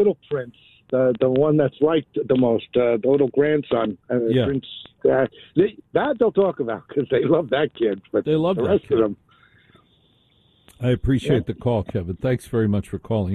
Little Prince, the one that's liked the most, the little grandson, Yeah. Prince. That they'll talk about because they love that kid. But They love the that rest kid. of them. I appreciate the call, Kevin. Thanks very much for calling.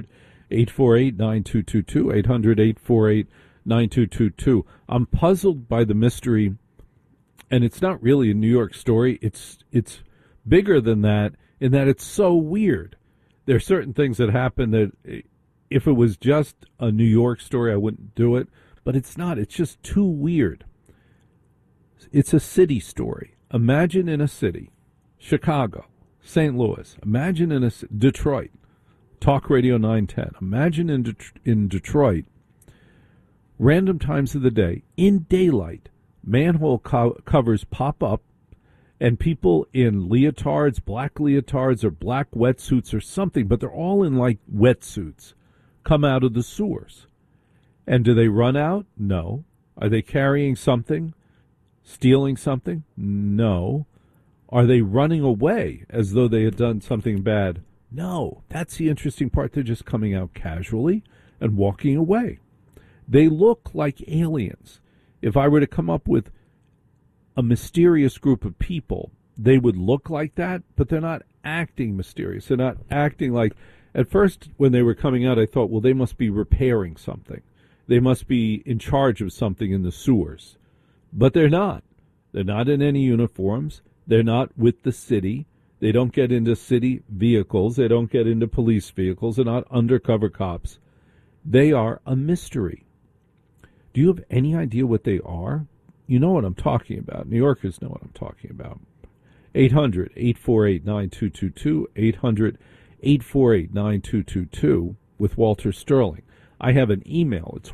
800-848-9222, 800-848-9222. I'm puzzled by the mystery, and it's not really a New York story. It's bigger than that in that it's so weird. There are certain things that happen that if it was just a New York story, I wouldn't do it, but it's not. It's just too weird. It's a city story. Imagine in a city, Chicago, St. Louis. Imagine in Detroit, Talk Radio 910. Imagine in Detroit, random times of the day, in daylight, manhole covers pop up, and people in leotards, black leotards or black wetsuits or something, but they're all in like wetsuits, come out of the sewers. And do they run out? No. Are they carrying something? Stealing something? No. Are they running away as though they had done something bad? No. That's the interesting part. They're just coming out casually and walking away. They look like aliens. If I were to come up with a mysterious group of people, they would look like that, but they're not acting mysterious. They're not acting like... At first, when they were coming out, I thought, well, they must be repairing something. They must be in charge of something in the sewers. But they're not. They're not in any uniforms. They're not with the city. They don't get into city vehicles. They don't get into police vehicles. They're not undercover cops. They are a mystery. Do you have any idea what they are? You know what I'm talking about. New Yorkers know what I'm talking about. 800-848-9222, 800-848-9222 with Walter Sterling. I have an email. It's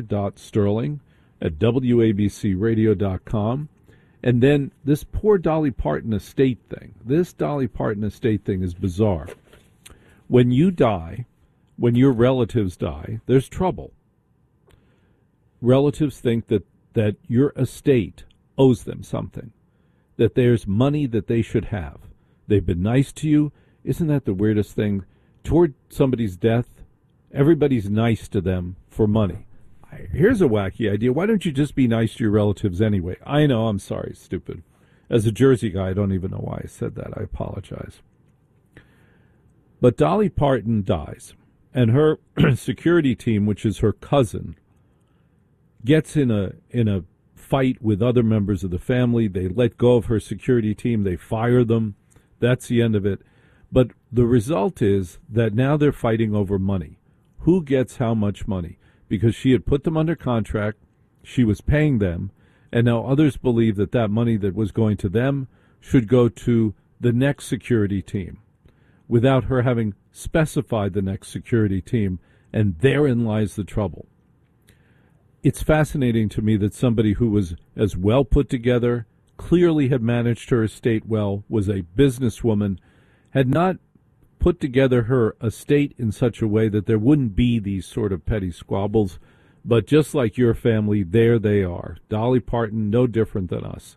walter.sterling@wabcradio.com. And then this poor Dolly Parton estate thing. This Dolly Parton estate thing is bizarre. When you die, when your relatives die, there's trouble. Relatives think that your estate owes them something, that there's money that they should have. They've been nice to you. Isn't that the weirdest thing? Toward somebody's death, everybody's nice to them for money. Here's a wacky idea. Why don't you just be nice to your relatives anyway? I know, I'm sorry, stupid. As a Jersey guy, I don't even know why I said that. I apologize. But Dolly Parton dies, and her security team, which is her cousin, gets in a fight with other members of the family. They let go of her security team. They fire them. That's the end of it. But the result is that now they're fighting over money. Who gets how much money? Because she had put them under contract, she was paying them, and now others believe that that money that was going to them should go to the next security team, without her having specified the next security team, and therein lies the trouble. It's fascinating to me that somebody who was as well put together, clearly had managed her estate well, was a businesswoman, had not put together her estate in such a way that there wouldn't be these sort of petty squabbles. But just like your family, there they are. Dolly Parton, no different than us.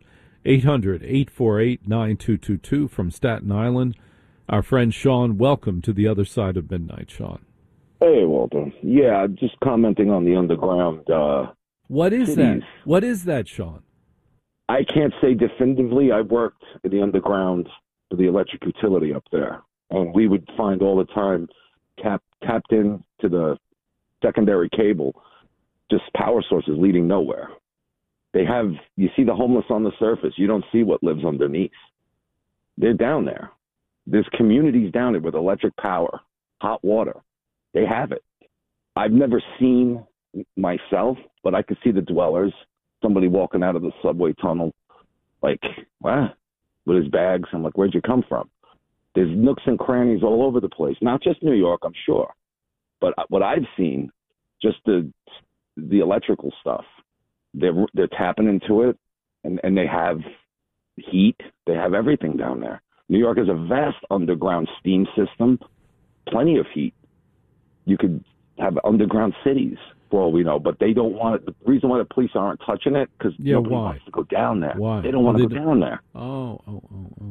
800-848-9222 from Staten Island. Our friend Sean, welcome to the other side of midnight, Sean. Hey, Walter. Yeah, just commenting on the underground What is cities. that? What is that, Sean? I can't say definitively. I worked in the underground for the electric utility up there. And we would find all the time tapped in to the secondary cable, just power sources leading nowhere. You see the homeless on the surface. You don't see what lives underneath. They're down there. There's communities down there with electric power, hot water. They have it. I've never seen myself, but I could see the dwellers, somebody walking out of the subway tunnel, like, what? With his bags. I'm like, where'd you come from? There's nooks and crannies all over the place, not just New York, I'm sure. But what I've seen, just the electrical stuff, they're tapping into it, and they have heat. They have everything down there. New York has a vast underground steam system, plenty of heat. You could have underground cities, for all we know, but they don't want it. The reason why the police aren't touching it, because nobody wants to go down there. Why? They don't want to go down there. Oh.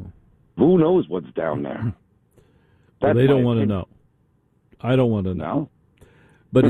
Who knows what's down there? Well, they don't want to know. I don't want to know. No?